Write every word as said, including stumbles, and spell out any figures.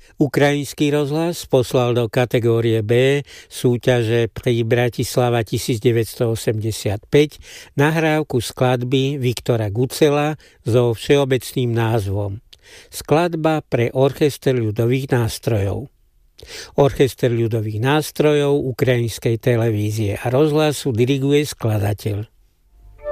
Ukrajinský rozhlas poslal do kategórie B súťaže pri Bratislava devätnásťstoosemdesiatpäť nahrávku skladby Viktora Gucela so všeobecným názvom Skladba pre orchester ľudových nástrojov. Orchester ľudových nástrojov Ukrajinskej televízie a rozhlasu diriguje skladateľ.